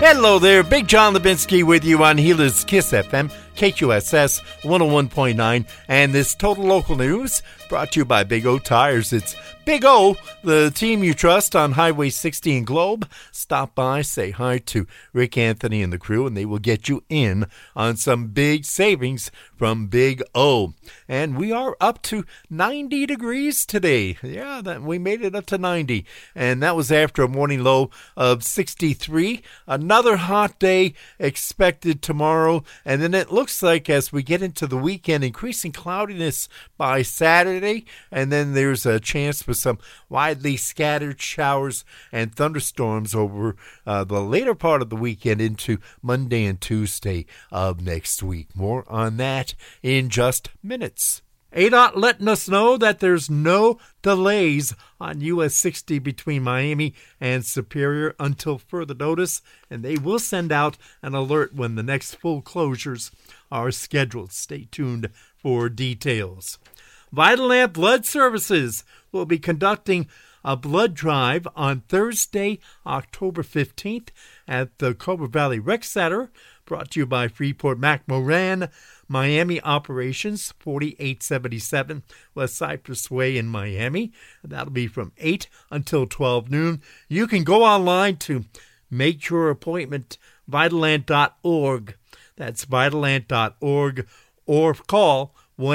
Hello there, Big John Levinsky with you on Healer's Kiss FM, KQSS 101.9, and this Total Local News brought to you by Big O Tires. It's Big O, the team you trust on Highway 60 in Globe. Stop by, say hi to Rick Anthony and the crew, and they will get you in on some big savings from Big O. And we are up to 90 degrees today. Yeah, we made it up to 90, and that was after a morning low of 63. Another hot day expected tomorrow, and then it looks like as we get into the weekend, increasing cloudiness by Saturday, and then there's a chance for some widely scattered showers and thunderstorms over the later part of the weekend into Monday and Tuesday of next week. More on that in just minutes. ADOT letting us know that there's no delays on US 60 between Miami and Superior until further notice, and they will send out an alert when the next full closures are scheduled. Stay tuned for details. Vitalant Blood Services will be conducting a blood drive on Thursday, October 15th at the Cobra Valley Rec Center, brought to you by Freeport McMoran, Miami Operations, 4877 West Cypress Way in Miami. That'll be from 8 until 12 noon. You can go online to make your appointment, Vitalant.org. That's Vitalant.org, or call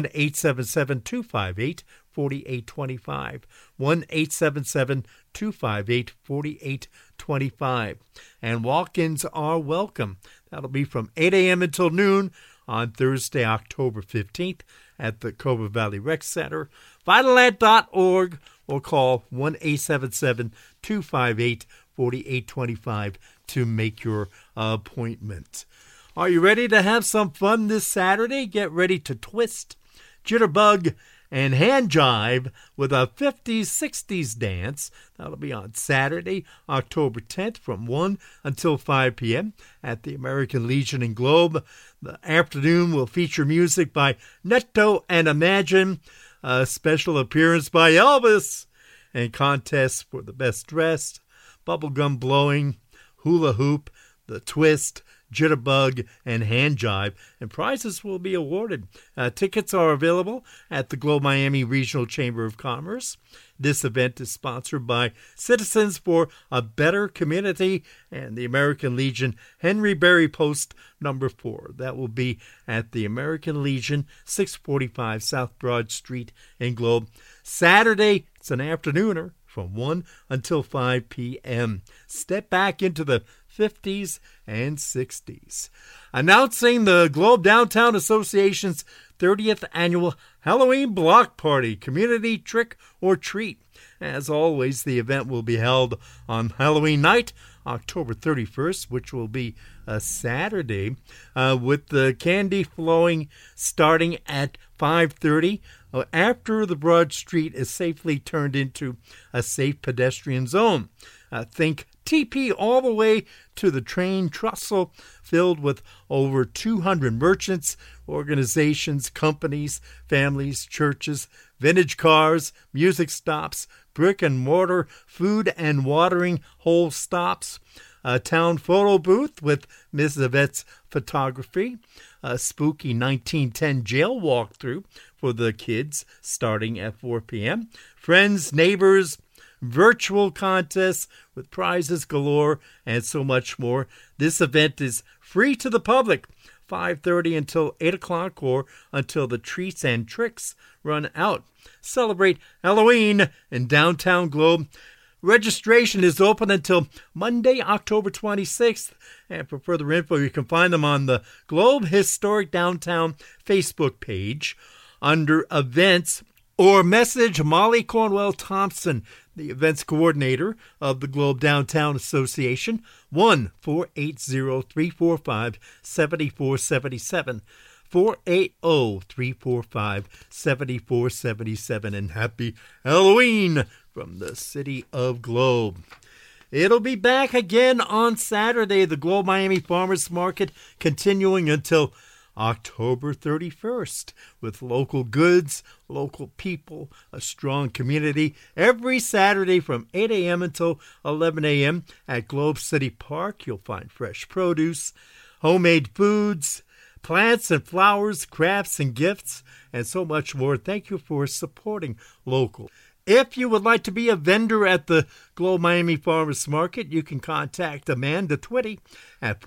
1-877-258-4825, 1-877-258-4825. And walk-ins are welcome. That'll be from 8 a.m. until noon on Thursday, October 15th at the Cobra Valley Rec Center. Vitalant.org, or call 1-877-258-4825 to make your appointment. Are you ready to have some fun this Saturday? Get ready to twist, jitterbug, and hand jive with a 50s, 60s dance. That'll be on Saturday, October 10th from 1 until 5 p.m. at the American Legion in Globe. The afternoon will feature music by Netto and Imagine, a special appearance by Elvis, and contests for the best dressed, bubblegum blowing, hula hoop, the twist, jitterbug, and hand jive, and prizes will be awarded. Tickets are available at the Globe Miami Regional Chamber of Commerce. This event is sponsored by Citizens for a Better Community and the American Legion Henry Berry Post number 4. That will be at the American Legion, 645 South Broad Street in Globe. Saturday, it's an afternooner from 1 until 5 p.m. Step back into the 50s and 60s. Announcing the Globe Downtown Association's 30th Annual Halloween Block Party Community Trick or Treat. As always, the event will be held on Halloween night, October 31st, which will be a Saturday, with the candy flowing starting at 5:30 after the Broad Street is safely turned into a safe pedestrian zone. Think TP all the way to the train trestle filled with over 200 merchants, organizations, companies, families, churches, vintage cars, music stops, brick and mortar, food and watering hole stops, a town photo booth with Miss Yvette's photography, a spooky 1910 jail walkthrough for the kids starting at 4 p.m., friends, neighbors, virtual contests with prizes galore, and so much more. This event is free to the public, 5:30 until 8 o'clock or until the treats and tricks run out. Celebrate Halloween in downtown Globe. Registration is open until Monday, October 26th. And for further info, you can find them on the Globe Historic Downtown Facebook page under Events, or message Molly Cornwell Thompson, the events coordinator of the Globe Downtown Association, 1-480-345-7477, 480-345-7477, and happy Halloween from the city of Globe. It'll be back again on Saturday, the Globe Miami Farmers Market, continuing until October 31st with local goods, local people, a strong community every Saturday from 8 a.m. until 11 a.m. at Globe City Park. You'll find fresh produce, homemade foods, plants and flowers, crafts and gifts, and so much more. Thank you for supporting local. If you would like to be a vendor at the Globe Miami Farmers Market, you can contact Amanda Twitty at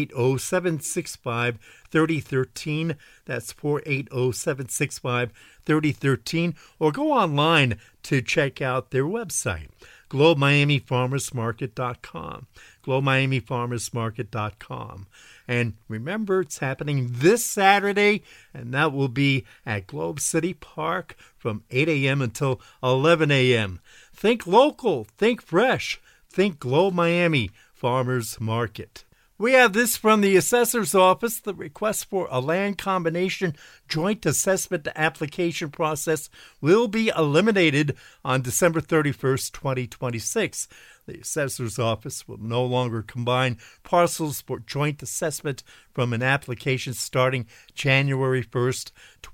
480-765-3013. That's 480-765-3013. Or go online to check out their website, GlobeMiamiFarmersMarket.com. GlobeMiamiFarmersMarket.com. And remember, it's happening this Saturday, and that will be at Globe City Park from 8 a.m. until 11 a.m. Think local, think fresh, think Globe Miami Farmers Market. We have this from the Assessor's Office. The request for a land combination joint assessment application process will be eliminated on December 31st, 2026. The Assessor's Office will no longer combine parcels for joint assessment from an application starting January 1st,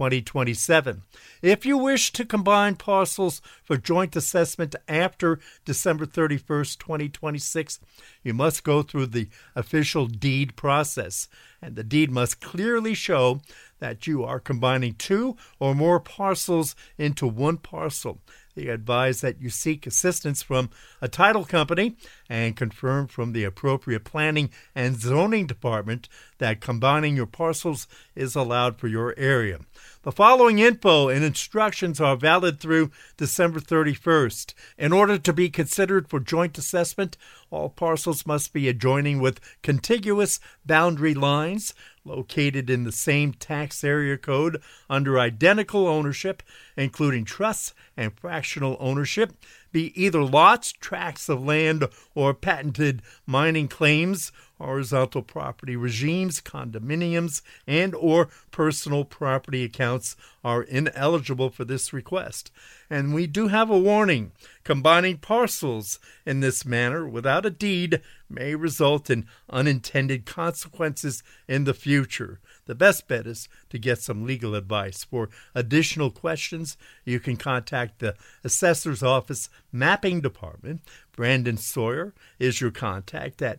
2027. If you wish to combine parcels for joint assessment after December 31st, 2026, you must go through the official deed process, and the deed must clearly show that you are combining two or more parcels into one parcel. They advise that you seek assistance from a title company and confirm from the appropriate planning and zoning department that combining your parcels is allowed for your area. The following info and instructions are valid through December 31st. In order to be considered for joint assessment, all parcels must be adjoining with contiguous boundary lines located in the same tax area code under identical ownership, including trusts and fractional ownership, be either lots, tracts of land, or patented mining claims, horizontal property regimes, condominiums, and or personal property accounts are ineligible for this request. And we do have a warning. Combining parcels in this manner without a deed may result in unintended consequences in the future. The best bet is to get some legal advice. For additional questions, you can contact the Assessor's Office Mapping Department. Brandon Sawyer is your contact at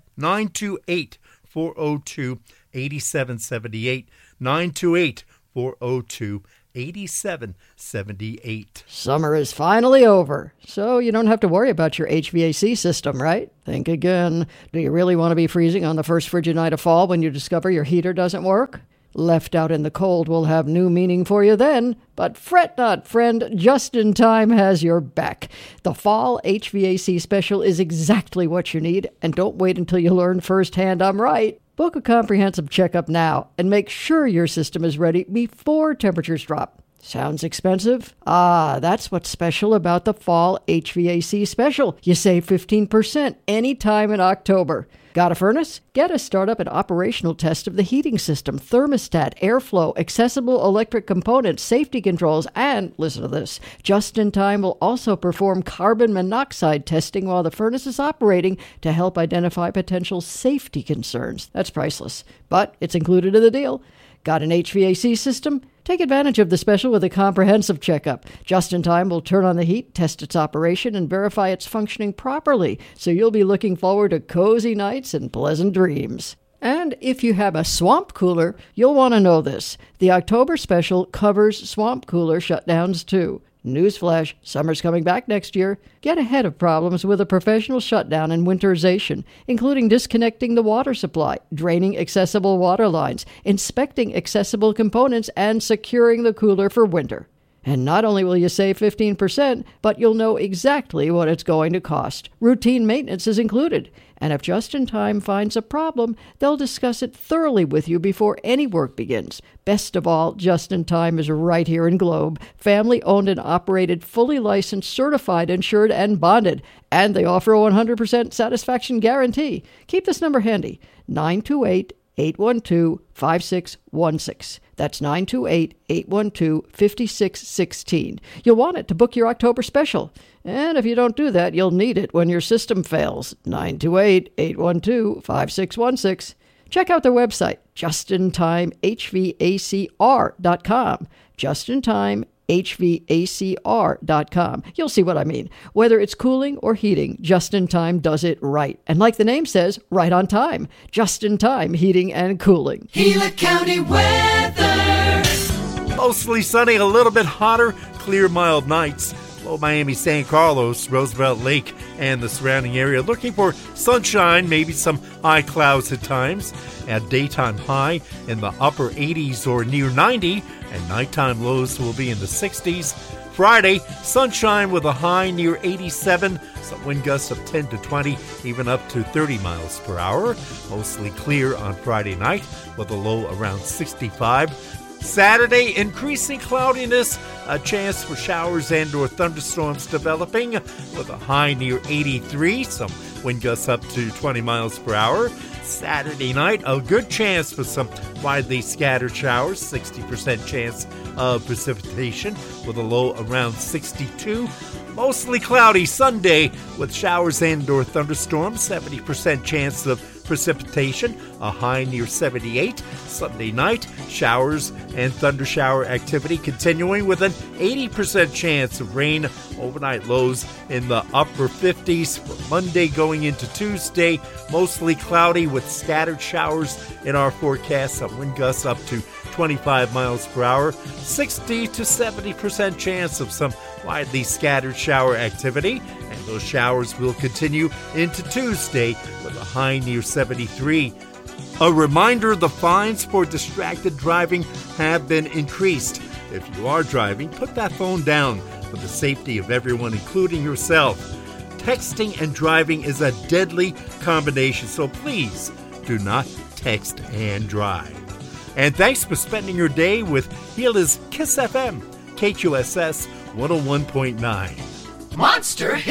928-402-8778, 928-402-8778. Summer is finally over, so you don't have to worry about your HVAC system, right? Think again. Do you really want to be freezing on the first frigid night of fall when you discover your heater doesn't work? Left out in the cold will have new meaning for you then, but fret not, friend, Just in Time has your back. The Fall HVAC Special is exactly what you need, and don't wait until you learn firsthand I'm right. Book a comprehensive checkup now and make sure your system is ready before temperatures drop. Sounds expensive? Ah, that's what's special about the Fall HVAC Special. You save 15% anytime in October. Got a furnace? Get a startup and operational test of the heating system, thermostat, airflow, accessible electric components, safety controls, and, listen to this, Just in Time will also perform carbon monoxide testing while the furnace is operating to help identify potential safety concerns. That's priceless, but it's included in the deal. Got an HVAC system? Take advantage of the special with a comprehensive checkup. Just in Time will turn on the heat, test its operation, and verify it's functioning properly, so you'll be looking forward to cozy nights and pleasant dreams. And if you have a swamp cooler, you'll want to know this. The October special covers swamp cooler shutdowns too. Newsflash, summer's coming back next year. Get ahead of problems with a professional shutdown and winterization, including disconnecting the water supply, draining accessible water lines, inspecting accessible components, and securing the cooler for winter. And not only will you save 15%, but you'll know exactly what it's going to cost. Routine maintenance is included. And if Just in Time finds a problem, they'll discuss it thoroughly with you before any work begins. Best of all, Just in Time is right here in Globe. Family owned and operated, fully licensed, certified, insured, and bonded. And they offer a 100% satisfaction guarantee. Keep this number handy, 928-812-5616. That's 928-812-5616. You'll want it to book your October special. And if you don't do that, you'll need it when your system fails. 928-812-5616. Check out their website, justintimehvacr.com. justintimehvacr.com. You'll see what I mean. Whether it's cooling or heating, Just in Time does it right. And like the name says, right on time. Just in Time Heating and Cooling. Gila County weather. Mostly sunny, a little bit hotter, clear, mild nights. Low Miami, San Carlos, Roosevelt Lake, and the surrounding area. Looking for sunshine, maybe some high clouds at times. At daytime high in the upper 80s or near 90, and nighttime lows will be in the 60s. Friday, sunshine with a high near 87, some wind gusts of 10 to 20, even up to 30 miles per hour. Mostly clear on Friday night with a low around 65. Saturday, increasing cloudiness, a chance for showers and or thunderstorms developing with a high near 83, some wind gusts up to 20 miles per hour. Saturday night, a good chance for some widely scattered showers, 60% chance of precipitation with a low around 62. Mostly cloudy Sunday with showers and or thunderstorms, 70% chance of precipitation, a high near 78. Sunday night, showers and thunder shower activity continuing with an 80% chance of rain. Overnight lows in the upper 50s. For Monday going into Tuesday, mostly cloudy with scattered showers in our forecast. Some wind gusts up to 25 miles per hour. 60 to 70% chance of some widely scattered shower activity. And those showers will continue into Tuesday with a high near 73. A reminder, the fines for distracted driving have been increased. If you are driving, put that phone down for the safety of everyone, including yourself. Texting and driving is a deadly combination, so please do not text and drive. And thanks for spending your day with Gila's Kiss FM, KQSS 101.9. Monster